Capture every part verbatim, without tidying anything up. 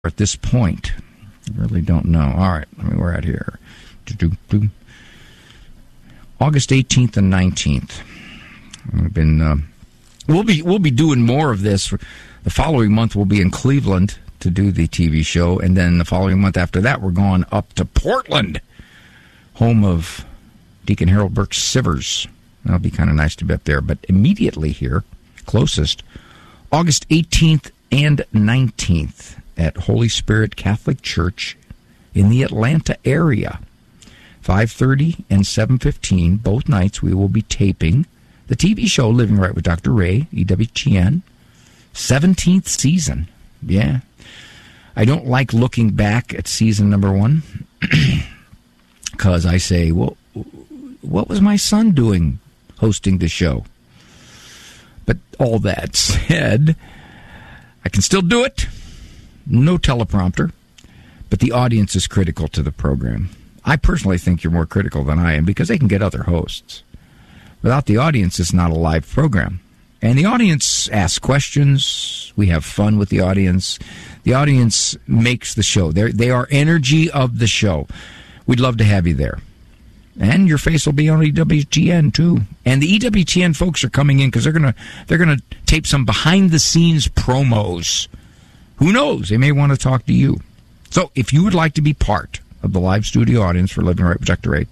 at this point. I really don't know. All right, I mean, we're at here. August eighteenth and nineteenth. We've been uh, we'll be we'll be doing more of this. The following month we'll be in Cleveland to do the T V show, and then the following month after that we're going up to Portland, home of Deacon Harold Burke Sivers. That'll be kind of nice to be up there. But immediately here, closest, August eighteenth and nineteenth at Holy Spirit Catholic Church in the Atlanta area. five thirty and seven fifteen, both nights we will be taping the T V show Living Right with Doctor Ray, E W T N, seventeenth season. Yeah. I don't like looking back at season number one because I say, well, what was my son doing hosting the show? But all that said, I can still do it. No teleprompter. But the audience is critical to the program. I personally think you're more critical than I am because they can get other hosts. Without the audience, it's not a live program. And the audience asks questions. We have fun with the audience. The audience makes the show. They're, they are energy of the show. We'd love to have you there. And your face will be on E W T N, too. And the E W T N folks are coming in because they're going to they're gonna tape some behind-the-scenes promos. Who knows? They may want to talk to you. So if you would like to be part of the live studio audience for Living Right with Doctor Ray,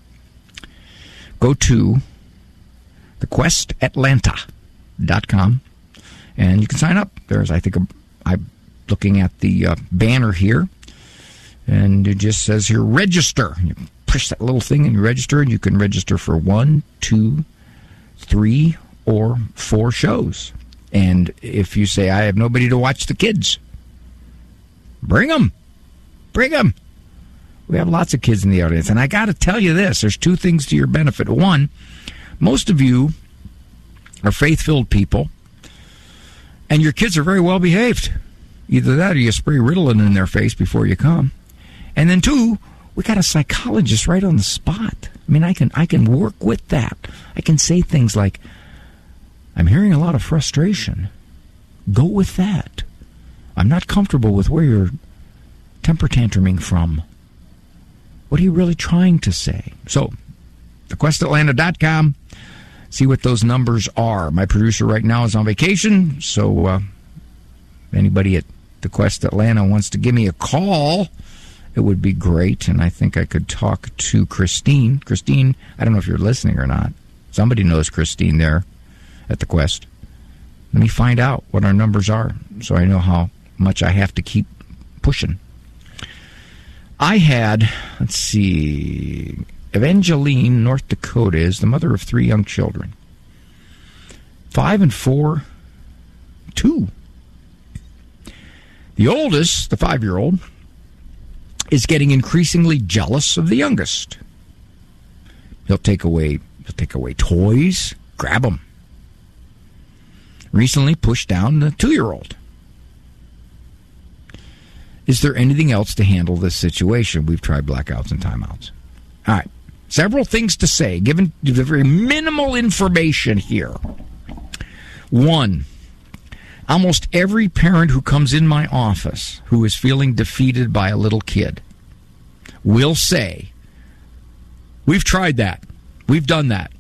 go to the quest atlanta dot com and you can sign up. There's, I think, a, I'm looking at the uh, banner here, and it just says here, register. You push that little thing and you register, and you can register for one, two, three, or four shows. And if you say, I have nobody to watch the kids, bring them. Bring them. We have lots of kids in the audience. And I got to tell you this. There's two things to your benefit. One, most of you are faith-filled people, and your kids are very well behaved. Either that or you spray Ritalin in their face before you come. And then two, we got a psychologist right on the spot. I mean, I can I can work with that. I can say things like, I'm hearing a lot of frustration. Go with that. I'm not comfortable with where you're temper tantruming from. What are you really trying to say? So, the quest atlanta dot com. See what those numbers are. My producer right now is on vacation, so uh, if anybody at the Quest Atlanta wants to give me a call, it would be great. And I think I could talk to Christine. Christine, I don't know if you're listening or not. Somebody knows Christine there at the Quest. Let me find out what our numbers are so I know how much I have to keep pushing. I had, let's see, Evangeline, North Dakota, is the mother of three young children. Five and four, two. The oldest, the five-year-old, is getting increasingly jealous of the youngest. He'll take away, he'll take away toys, grab them. Recently pushed down the two-year-old. Is there anything else to handle this situation? We've tried blackouts and timeouts. All right. Several things to say, given the very minimal information here. One, almost every parent who comes in my office who is feeling defeated by a little kid will say, we've tried that. We've done that.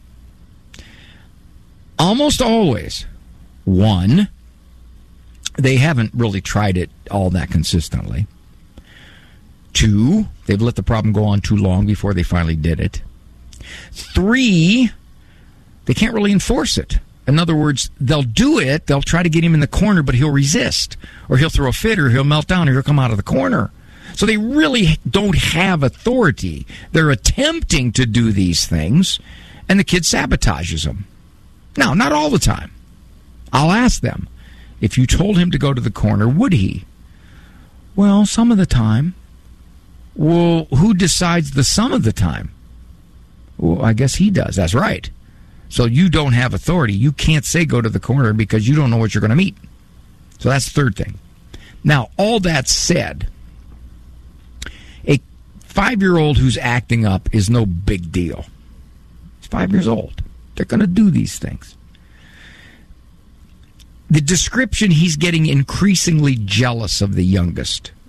Almost always, one, they haven't really tried it all that consistently. Two, they've let the problem go on too long before they finally did it. Three, they can't really enforce it. In other words, they'll do it, they'll try to get him in the corner, but he'll resist. Or he'll throw a fit, or he'll melt down, or he'll come out of the corner. So they really don't have authority. They're attempting to do these things, and the kid sabotages them. Now, not all the time. I'll ask them, if you told him to go to the corner, would he? Well, some of the time. Well, who decides the sum of the time? Well, I guess he does. That's right. So you don't have authority. You can't say go to the corner because you don't know what you're going to meet. So that's the third thing. Now, all that said, a five-year-old who's acting up is no big deal. He's five years old. They're going to do these things. The description, he's getting increasingly jealous of the youngest.